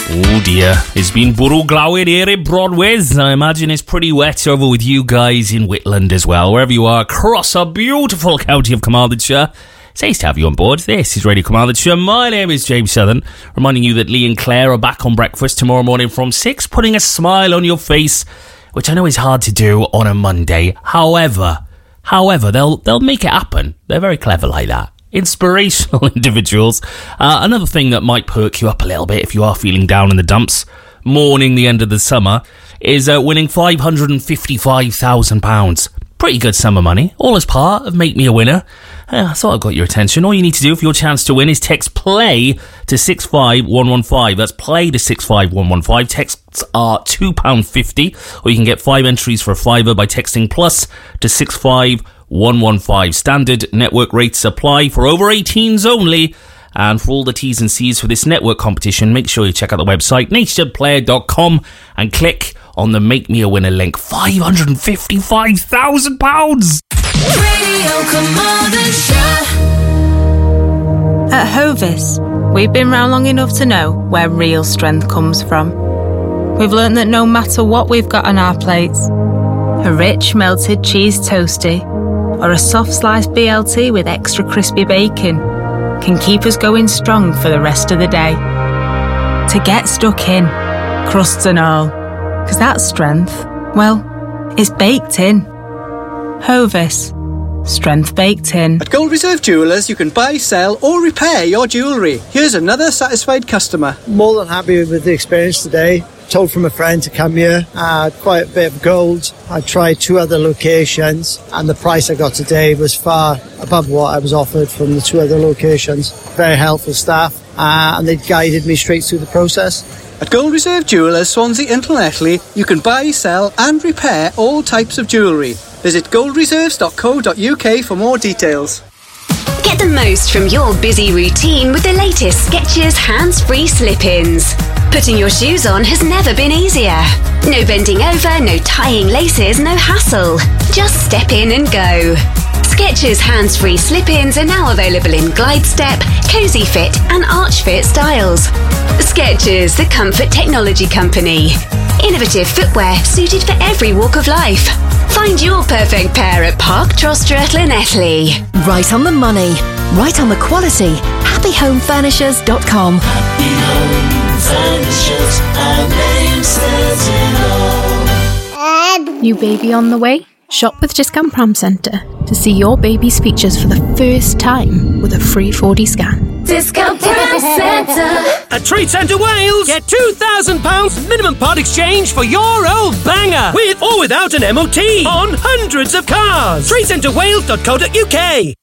Oh dear, it's been bwrw glawyd here in Bronwydd. I imagine it's pretty wet over with you guys in Whitland as well. Wherever you are across our beautiful county of Carmarthenshire, it's nice to have you on board. This is Radio Carmarthenshire. My name is James Southern, reminding you that Lee and Claire are back on breakfast tomorrow morning from 6, putting a smile on your face, which I know is hard to do on a Monday. However, they'll make it happen. They're very clever like that. Inspirational individuals. Another thing that might perk you up a little bit if you are feeling down in the dumps, mourning the end of the summer, is winning £555,000. Pretty good summer money, all as part of Make Me a Winner. I thought I got your attention. All you need to do for your chance to win is text PLAY to 65115. That's PLAY to 65115. Texts are £2.50, or you can get 5 entries for a £5 by texting plus to 65115. Standard network rates apply for over 18s only. And for all the T's and C's for this network competition, make sure you check out the website nationplayer.com and click on the Make Me a Winner link. £555,000! Radio Carmarthenshire. At Hovis, we've been round long enough to know where real strength comes from. We've learned that no matter what we've got on our plates, a rich melted cheese toastie or a soft sliced BLT with extra crispy bacon can keep us going strong for the rest of the day. To get stuck in, crusts and all, because that strength, well, it's baked in. Hovis. Strength baked in. At Gold Reserve Jewellers, you can buy, sell or repair your jewellery. Here's another satisfied customer. More than happy with the experience today. Told from a friend to come here. I had quite a bit of gold. I tried 2 other locations and the price I got today was far above what I was offered from the 2 other locations. Very helpful staff and they guided me straight through the process. At Gold Reserve Jewellers, Swansea and Llanelli, you can buy, sell and repair all types of jewellery. Visit goldreserves.co.uk for more details. Get the most from your busy routine with the latest Skechers hands-free slip-ins. Putting your shoes on has never been easier. No bending over, no tying laces, no hassle. Just step in and go. Skechers hands-free slip-ins are now available in Glide Step, Cozy Fit and Arch Fit styles. Skechers, the comfort technology company. Innovative footwear suited for every walk of life. Find your perfect pair at Park Trostre at Llanelli. Right on the money, right on the quality. HappyHomeFurnishers.com. Happy Home Furnishers, our name says it all. New baby on the way? Shop with Discount Pram Centre to see your baby's features for the first time with a free 4D scan. Discount Pram Centre. At Trade Centre Wales, get £2,000 minimum part exchange for your old banger, with or without an MOT, on hundreds of cars. TradeCentreWales.co.uk.